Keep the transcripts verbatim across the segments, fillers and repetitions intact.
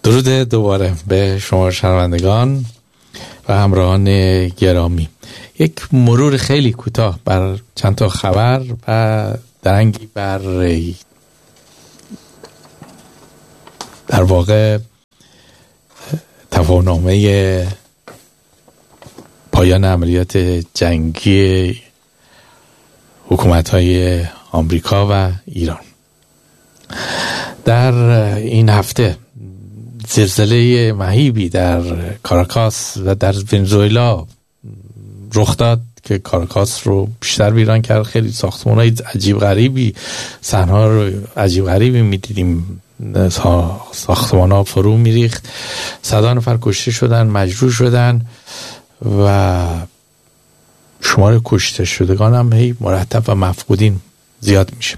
درود دوباره به شما شنوندگان و همراهان گرامی. یک مرور خیلی کوتاه بر چند تا خبر و درنگی بر در واقع تفاهم‌نامه پایان عملیات جنگی حکومت‌های آمریکا و ایران. در این هفته زلزله مهیبی در کاراکاس و در ونزوئلا رخ داد که کاراکاس رو بیشتر ویران کرد. خیلی ساختمان‌های عجیب غریبی، صحنه‌ها رو عجیب غریبی می‌دیدیم، ساختمان‌ها فرو می‌ریخت، صد نفر کشته شدن، مجروح شدن و شمار کشته شدگان هم هی مرتب و مفقودین زیاد میشه.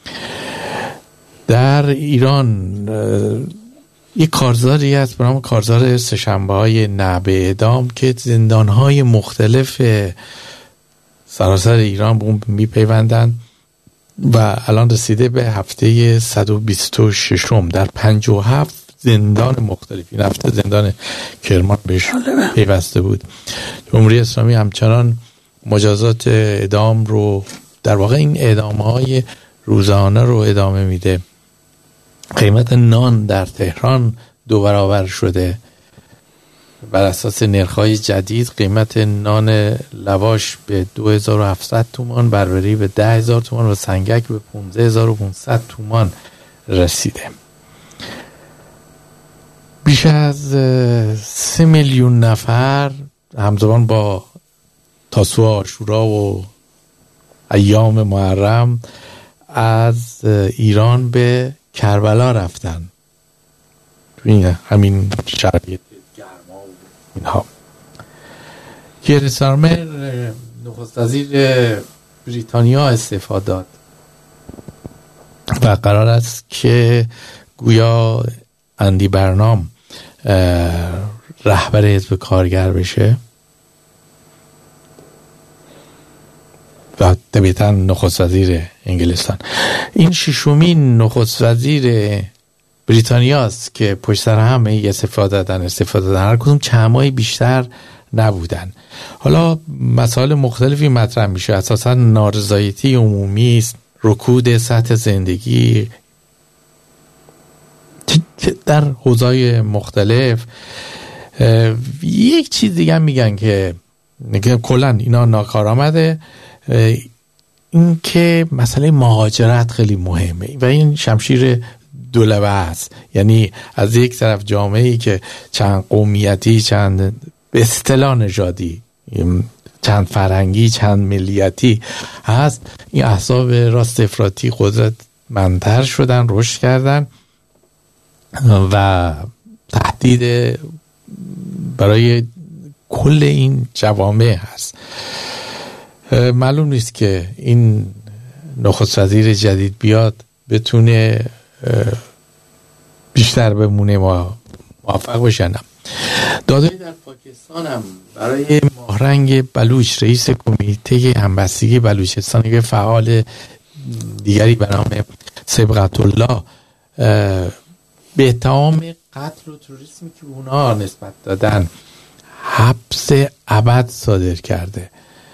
در ایران یک کارزاری هست به نام کارزار سه‌شنبه‌های نه به اعدام که زندان‌های مختلف سراسر ایران به اون میپیوندند و الان رسیده به هفته صد و بیست و شش در پنجاه و هفت زندان مختلف. این هفته زندان کرمان بهش پیوسته بود. جمهوری اسلامی همچنان مجازات اعدام رو، در واقع این اعدام‌های روزانه رو ادامه میده. قیمت نان در تهران دو برابر شده. بر اساس نرخ‌های جدید قیمت نان لواش به دو هزار و هفتصد تومان، بربری به ده هزار تومان و سنگک به پانزده هزار و پانصد تومان رسیده. بیش از سه میلیون نفر همزمان با تاسوعا، عاشورا و ایام محرم از ایران به کربلا رفتن تو این همین شرایط گرما و اینها. کیر استارمر نخست وزیر بریتانیا استعفا داد و قرار است که گویا اندی برنام رهبر حزب کارگر بشه و طبیعتاً نخست وزیر انگلستان. این ششمین نخست وزیر بریتانیاست که پشت سر هم استفاده دادن استفاده دادن هر کدوم چند ماهی بیشتر نبودن. حالا مسائل مختلفی مطرح میشه، اساساً نارضایتی عمومی است، رکود سطح زندگی در حوزه‌های مختلف. یک چیز دیگه میگن که کلاً اینا ناکارآمده، این که مسئله مهاجرت خیلی مهمه و این شمشیر دولبه است. یعنی از یک طرف جامعه‌ای که چند قومیتی، چند به اصطلاح نژادی، چند فرهنگی، چند ملیتی هست، این احزاب راست افراطی قدرتمندتر شدن، رشد کردن و تهدید برای کل این جوامع هست. معلوم نیست که این نخست وزیر جدید بیاد بتونه بیشتر بمونه ما موفق بشن. دادایی در پاکستان هم برای ماهرنگ بلوچ، رئیس کمیته همبستگی بلوچستان، که فعال دیگری به نام صبغت الله به اتهام قتل و تروریسمی که اونها نسبت دادن حبس ابد صادر کرده.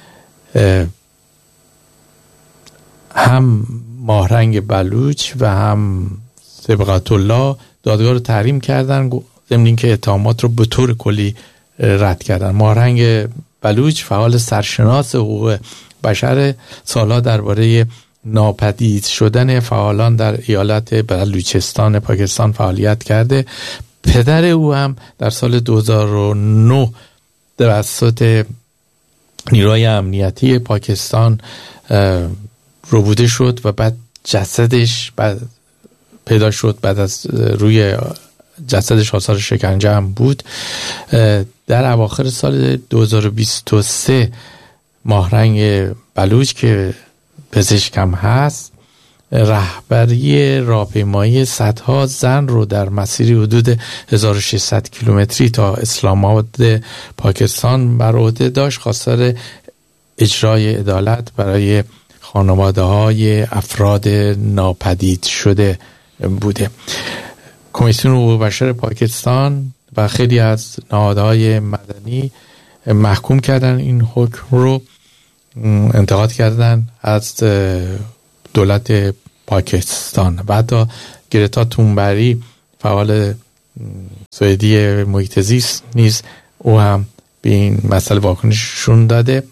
هم ماهرنگ بلوچ و هم صبغت الله دادگاه رو تحریم کردن، ضمن اینکه اتهامات رو به طور کلی رد کردن. ماهرنگ بلوچ فعال سرشناس حقوق بشر، سالها درباره ناپدید شدن فعالان در ایالت بلوچستان پاکستان فعالیت کرده. پدر او هم در سال دو هزار و نه توسط نیروهای امنیتی پاکستان ربوده شد و بعد جسدش بعد پیدا شد. بعد از روی جسدش آثار شکنجه هم بود. در اواخر سال دو هزار و بیست و سه ماهرنگ بلوچ که پزشک هم هست، رهبری راهپیمایی صدها زن رو در مسیری حدود هزار و ششصد کیلومتری تا اسلام آباد پاکستان بر عهده داشت. خواستار اجرای عدالت برای خانواده های افراد ناپدید شده بوده. کمیسیون حقوق بشر پاکستان و خیلی از نهادهای مدنی محکوم کردن این حکم رو، انتقاد کردن از دولت پاکستان. و حتی گرتا تونبری فعال سوئدی محیط زیست نیز او هم به این مسئله واکنششون داده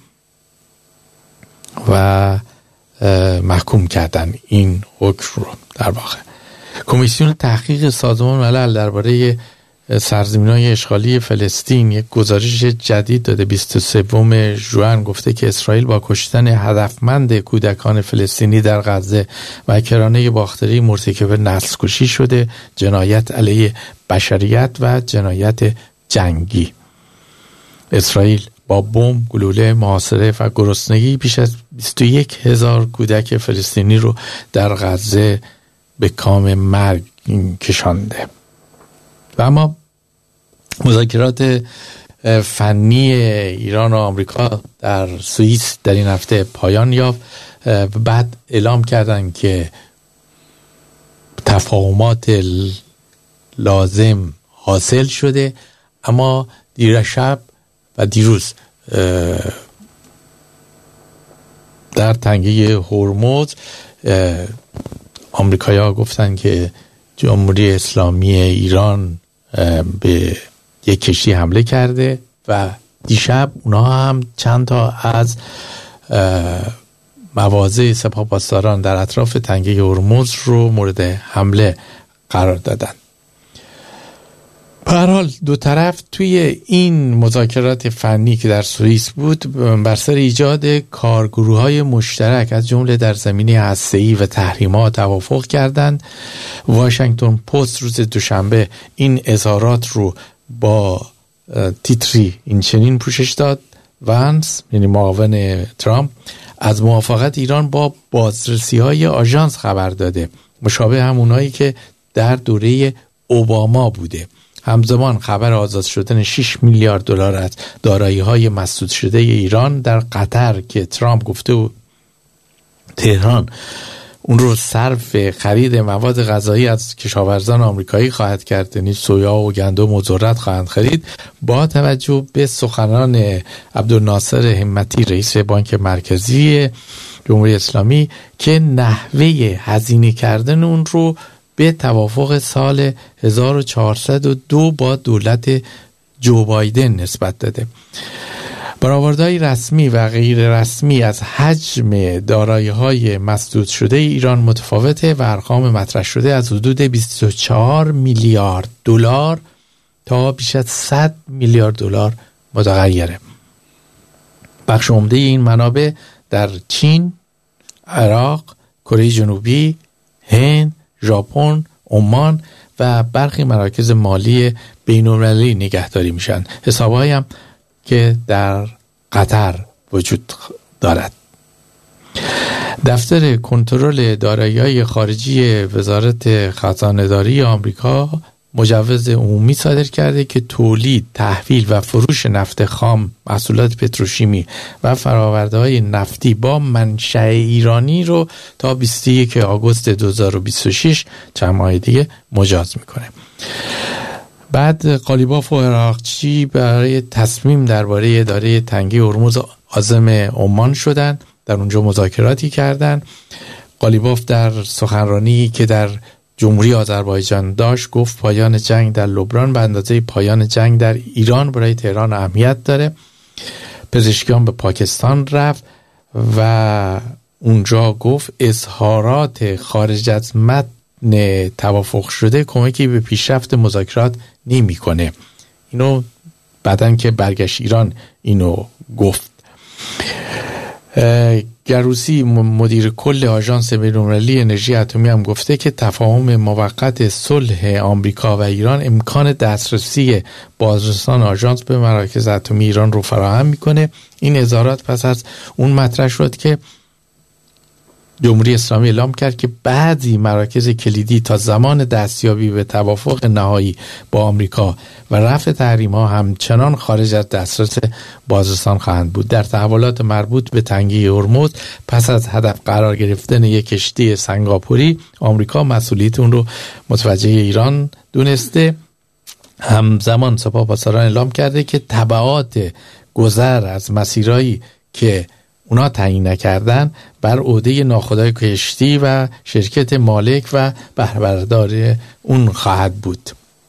و محکوم کردن این حکم رو. در واقع کمیسیون تحقیق سازمان ملل درباره سرزمین‌های اشغالی فلسطین یک گزارش جدید داده. بیست و سوم ژوئن گفته که اسرائیل با کشتن هدفمند کودکان فلسطینی در غزه و کرانه باختری مرتکب نسل‌کشی شده، جنایت علیه بشریت و جنایت جنگی. اسرائیل با بمب، گلوله، محاصره و گرسنگی بیش از بیست و یک هزار کودک فلسطینی رو در غزه به کام مرگ کشانده. و اما مذاکرات فنی ایران و آمریکا در سوئیس در این هفته پایان یافت و بعد اعلام کردن که تفاهمات لازم حاصل شده. اما دیر شب و دیروز در تنگه هرمز آمریکایی‌ها گفتن که جمهوری اسلامی ایران به یک کشتی حمله کرده و دیشب اونها هم چند تا از مواضع سپاهپاسداران در اطراف تنگه هرمز رو مورد حمله قرار دادن. به هر حال دو طرف توی این مذاکرات فنی که در سوئیس بود بر سر ایجاد کارگروه‌های مشترک از جمله در زمینه هسته‌ای و تحریمات توافق کردند. واشنگتن پست روز دوشنبه این اظهارات رو با تیتری این چنین پوشش داد: وانس، یعنی معاون ترامپ، از موافقت ایران با بازرسی‌های آژانس خبر داده، مشابه همونایی که در دوره اوباما بوده. همزمان خبر آزاد شدن شش میلیارد دلار از دارایی‌های مسدود شده ایران در قطر که ترامپ گفته بود تهران اون رو صرف خرید مواد غذایی از کشاورزان آمریکایی خواهد کرد، یعنی سویا و گندم و ذرت خواهند خرید، با توجه به سخنان عبدالناصر همتی رئیس بانک مرکزی جمهوری اسلامی که نحوه هزینه کردن اون رو به توافق سال هزار و چهارصد و دو با دولت جو بایدن نسبت داده. برآوردهای رسمی و غیر رسمی از حجم دارایی‌های مسدود شده ایران متفاوته و ارقام مطرح شده از حدود بیست و چهار میلیارد دلار تا بیش از صد میلیارد دلار متغیره. بخش عمده این منابع در چین، عراق، کره جنوبی، هند، ژاپن، عمان و برخی مراکز مالی بین‌المللی نگهداری میشن. حساب‌هایی هم که در قطر وجود دارد. دفتر کنترل دارایی‌های خارجی وزارت خزانه‌داری آمریکا مجوز عمومی صادر کرده که تولید، تحویل و فروش نفت خام، محصولات پتروشیمی و فرآورده‌های نفتی با منشأ ایرانی رو تا بیست و یکم آگوست دو هزار و بیست و شش چند ماه دیگه مجاز میکنه. بعد قالیباف و عراقچی برای تصمیم درباره اداره تنگه هرمز عازم عمان شدن، در اونجا مذاکراتی کردن. قالیباف در سخنرانی که در جمهوری آذربایجان داشت گفت پایان جنگ در لبنان به اندازه پایان جنگ در ایران برای تهران اهمیت داره. پزشکیان به پاکستان رفت و اونجا گفت اظهارات خارج از متن توافق شده کمکی به پیشرفت مذاکرات نمی‌کنه. اینو بعدن که برگشت ایران اینو گفت. گروسی مدیر کل آژانس بین‌المللی انرژی اتمی هم گفته که تفاهم موقت صلح آمریکا و ایران امکان دسترسی بازرسان آژانس به مراکز اتمی ایران رو فراهم میکنه. این اظهارات پس از اون مطرح شد که جمهوری اسلامی اعلام کرد که بعضی مراکز کلیدی تا زمان دستیابی به توافق نهایی با آمریکا و رفع تحریم‌ها همچنان خارج از دسترس بازرسان خواهند بود. در تحولات مربوط به تنگه هرمز پس از هدف قرار گرفتن یک کشتی سنگاپوری، آمریکا مسئولیت اون رو متوجه ایران دونسته. همزمان سپاهپاسداران اعلام کرده که تبعات گذر از مسیرایی که اونا تعیین نکردن بر عهده ناخدای کشتی و شرکت مالک و بهره‌بردار اون خواهد بود.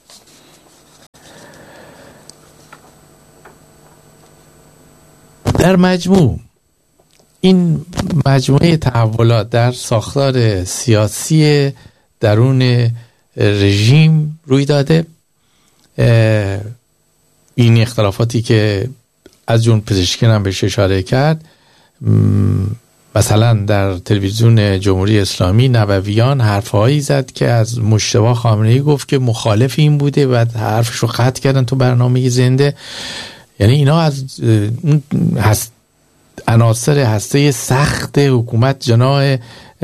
در مجموع این مجموعه تحولات در ساختار سیاسی درون رژیم روی داده. این اختلافاتی که از جون پزشکیان هم بهش اشاره کرد، مثلا در تلویزیون جمهوری اسلامی نوویان حرفهایی زد که از مجتبی خامنه‌ای گفت که مخالف این بوده و حرفش رو قطع کردن تو برنامه زنده. یعنی اینا از هست عناصر هسته سخت حکومت جناح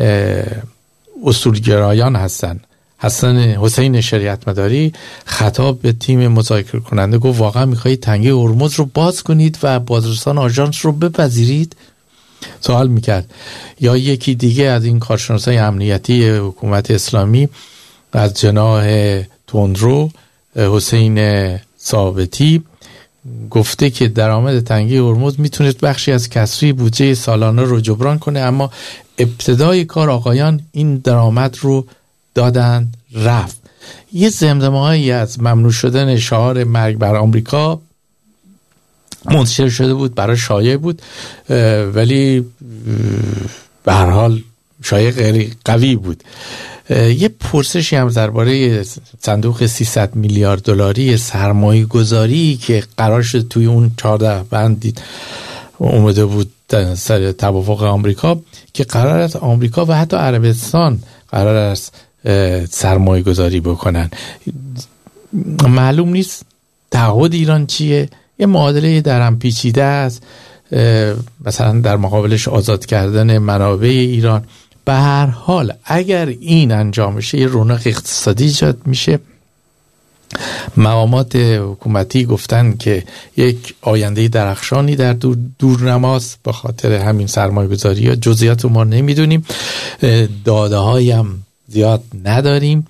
اصولگرایان هستن. حسن حسین شریعت مداری خطاب به تیم مذاکره کننده گفت واقعا میخواهید تنگه هرمز رو باز کنید و بازرسان آژانس رو بپذیرید؟ سوال میکرد. یا یکی دیگه از این کارشناسای امنیتی حکومت اسلامی از جناح تندرو، حسین ثابتی، گفته که درآمد تنگه هرمز میتونه بخشی از کسری بودجه سالانه رو جبران کنه، اما ابتدای کار آقایان این درآمد رو دادن رفت. یه زمزمه‌هایی از ممنوع شدن شعار مرگ بر آمریکا منتشر شده بود، برای شایع بود، ولی به هر حال شایع غیر قوی بود. یه پرسشی هم درباره صندوق سیصد میلیارد دلاری سرمایه گذاری که قرار شد توی اون چهارده بند اومده بود سر توافق آمریکا، که قرار است آمریکا و حتی عربستان قرار است سرمایه گذاری بکنن. معلوم نیست تعهد ایران چیه. یه معادله درهم پیچیده است، مثلا در مقابلش آزاد کردن منابع ایران. به هر حال اگر این انجام بشه یه رونق اقتصادی ایجاد میشه. مقامات حکومتی گفتن که یک آینده درخشانی در دور دورنماست به خاطر همین سرمایه گذاری ها. جزئیات ما نمیدونیم، داده هایی هم زیاد نداریم.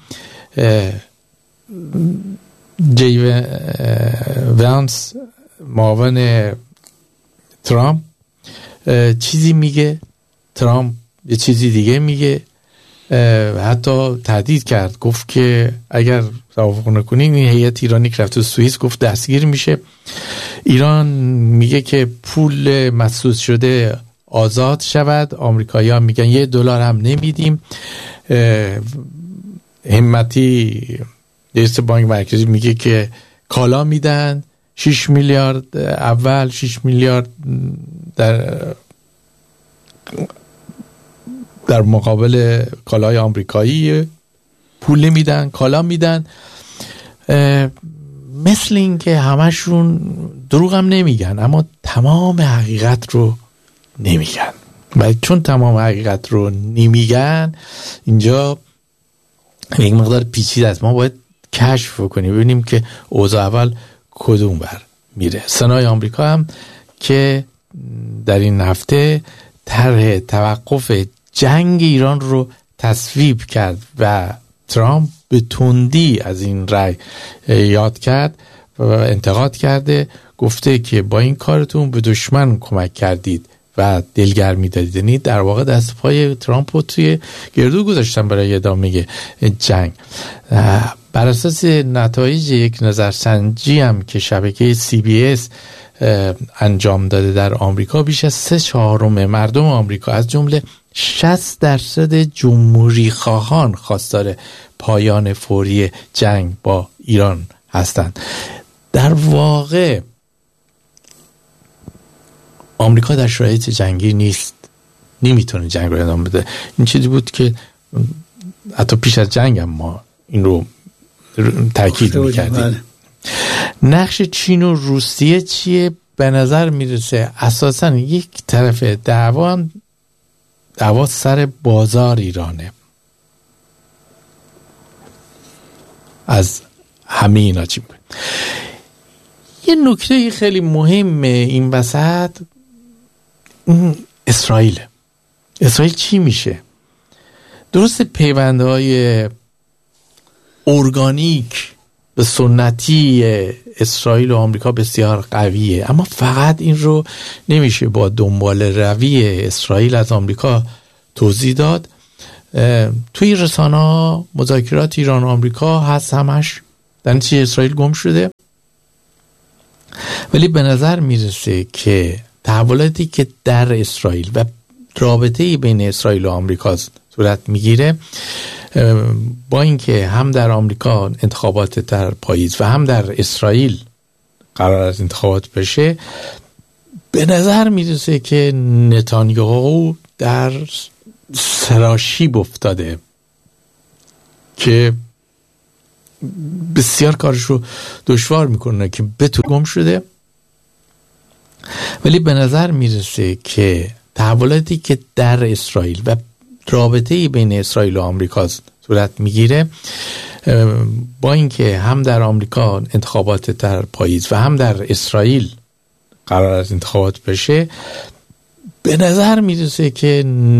جی وانس معاون ترامپ چیزی میگه، ترامپ یه چیزی دیگه میگه. حتی تهدید کرد، گفت که اگر توافق نکنین این هیئت ایرانی که رفت تو سوئیس گفت دستگیر میشه. ایران میگه که پول مسدود شده آزاد شود. آمریکایی‌ها میگن یه دلار هم نمیدیم. همتی رئیس بانک مرکزی میگه که کالا میدن، شش میلیارد اول، شش میلیارد در در مقابل کالای آمریکایی پول میدن، کالا میدن. مثل این که همشون دروغ هم نمیگن اما تمام حقیقت رو نمیگن، و چون تمام حقیقت رو نمیگن اینجا یک مقدار پیچیده است. ما باید کشف کنیم ببینیم که اوضاع اول کدوم بر میره. سنای آمریکا هم که در این هفته طرح توقف جنگ ایران رو تصویب کرد و ترامپ به تندی از این رأی یاد کرد و انتقاد کرده، گفته که با این کارتون به دشمن کمک کردید و دلگرمی دادید. یعنی در واقع دست پای ترامپ رو توی گردو گذاشتن برای ادامه جنگ. بر اساس نتایج یک نظرسنجی هم که شبکه سی بی اس انجام داده در آمریکا، بیش از سه چهارم مردم آمریکا از جمله شصت درصد جمهوری خواهان خواستار پایان فوری جنگ با ایران هستند. در واقع آمریکا در شرایط جنگی نیست، نمیتونه جنگ رو ادامه بده. این چیزی بود که حتی پیش از جنگ هم ما این رو تاکید میکردیم. نقش چین و روسیه چیه؟ به نظر میرسه اساسا یک طرف دعوا هم دعوا سر بازار ایرانه. از همه اینا چی میکنه؟ یه نکته خیلی مهم این وسط اسرائیل. اسرائیل چی میشه؟ درست پیوندهای ارگانیک به سنتی اسرائیل و آمریکا بسیار قویه، اما فقط این رو نمیشه با دنبال روی اسرائیل از آمریکا توضیح داد. توی رسانه ها مذاکرات ایران و آمریکا هست همش، در نتیجه اسرائیل گم شده. ولی به نظر میرسه که تحولاتی که در اسرائیل و رابطه بین اسرائیل و آمریکا صورت میگیره، با اینکه هم در آمریکا انتخابات در پاییز و هم در اسرائیل قرار است انتخابات بشه، به نظر میرسه که نتانیاهو در سراشیب افتاده که بسیار کارش رو دشوار میکنه که بتو گم شده. ولی به نظر میرسه که تحولاتی که در اسرائیل و رابطه بین اسرائیل و آمریکا صورت میگیره، با اینکه هم در آمریکا انتخابات در پاییز و هم در اسرائیل قرار است انتخابات بشه، به نظر میرسه که